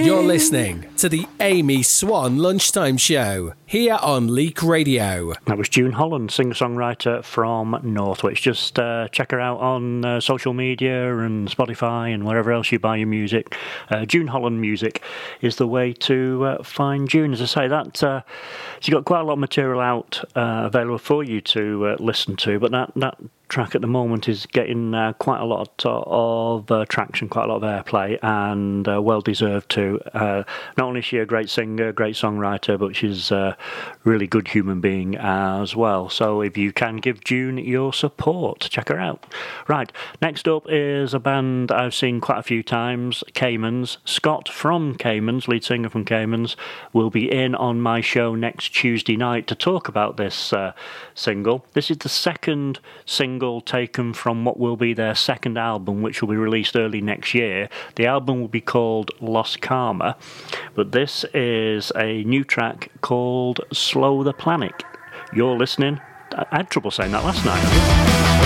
You're listening to the Amy Swan Lunchtime Show here on Leak Radio. That was June Holland, singer-songwriter from Northwich. Just check her out on social media and Spotify and wherever else you buy your music. June Holland Music is the way to find June. As I say, that she's got quite a lot of material out available for you to listen to, but that track at the moment is getting quite a lot of traction, quite a lot of airplay, and well deserved too. Not only is she a great singer, great songwriter, but she's a really good human being as well. So if you can give June your support, check her out. Right, next up is a band I've seen quite a few times, Caymans. Scott from Caymans, lead singer from Caymans, will be in on my show next Tuesday night to talk about this single. This is the second single taken from what will be their second album, which will be released early next year. The album will be called Lost Karma, but this is a new track called Slow the Planet. You're listening. I had trouble saying that last night.